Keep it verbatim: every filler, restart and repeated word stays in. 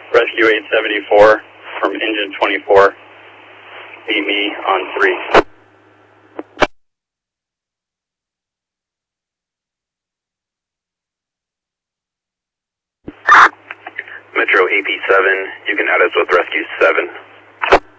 Rescue eight seventy-four from engine twenty-four. Meet me on three. Metro A P seven, you can add us with Rescue seven.